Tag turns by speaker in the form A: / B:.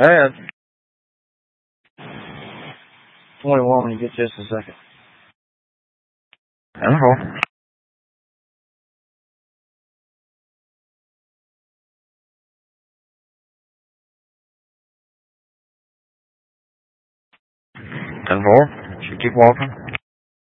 A: And 21 when you get just a second. And 4. And 4. Should keep walking.